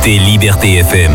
écoutez Liberté FM.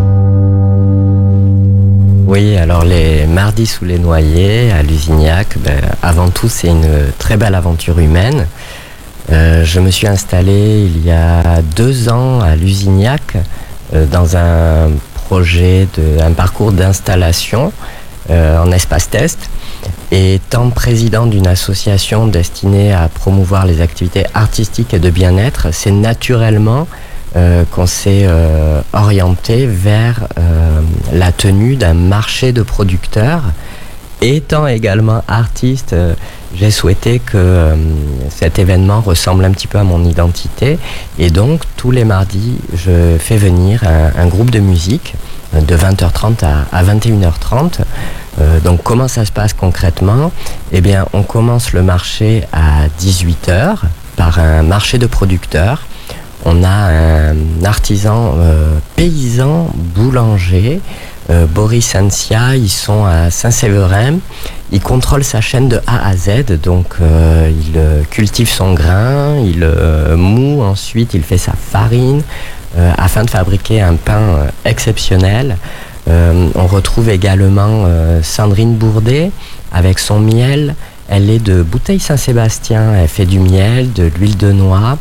Oui, alors les mardis sous les noyers à Lusignac, avant tout c'est une très belle aventure humaine. Je me suis installé il y a 2 ans à Lusignac dans un projet, un parcours d'installation en espace test. Et étant président d'une association destinée à promouvoir les activités artistiques et de bien-être, c'est naturellement qu'on s'est orienté vers la tenue d'un marché de producteurs. Étant également artiste, j'ai souhaité que cet événement ressemble un petit peu à mon identité. Et donc, tous les mardis, je fais venir un groupe de musique de 20h30 à 21h30. Donc, comment ça se passe concrètement ? Eh bien, on commence le marché à 18h par un marché de producteurs. On a un artisan paysan boulanger, Boris Ansia. Ils sont à Saint-Séverin. Il contrôle sa chaîne de A à Z. Donc il cultive son grain, il moud, ensuite il fait sa farine afin de fabriquer un pain exceptionnel. On retrouve également Sandrine Bourdet avec son miel. Elle est de Bouteille Saint-Sébastien. Elle fait du miel, de l'huile de noix,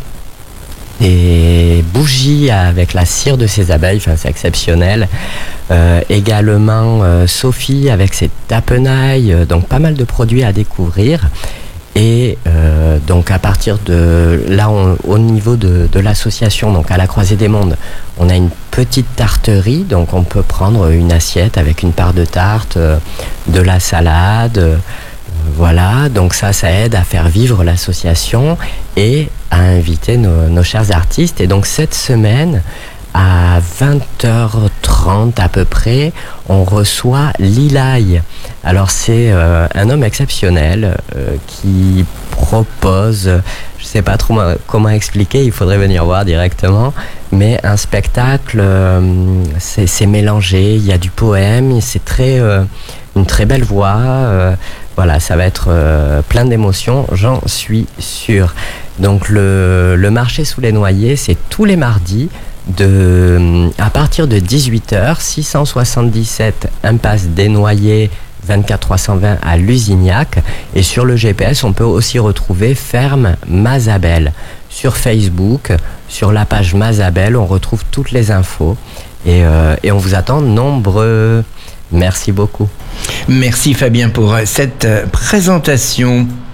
des bougies avec la cire de ses abeilles, enfin, c'est exceptionnel. Également Sophie avec ses tapenailles, donc pas mal de produits à découvrir. Et donc à partir de là, au niveau de l'association, donc à la Croisée des Mondes, on a une petite tarterie, donc on peut prendre une assiette avec une part de tarte, de la salade. Voilà, donc ça aide à faire vivre l'association et à inviter nos chers artistes. Et donc cette semaine, à 20h30 à peu près, on reçoit Lilaï. Alors c'est un homme exceptionnel qui propose, je ne sais pas trop comment expliquer, il faudrait venir voir directement, mais un spectacle, c'est mélangé, il y a du poème, c'est une très belle voix. Voilà, ça va être plein d'émotions, j'en suis sûr. Donc le marché sous les noyers, c'est tous les mardis à partir de 18h, 677 impasse des Noyers, 24320 à Lusignac. Et sur le GPS, on peut aussi retrouver Ferme Mazabel. Sur Facebook, sur la page Mazabel, on retrouve toutes les infos. Et on vous attend nombreux. Merci beaucoup. Merci Fabien pour cette présentation.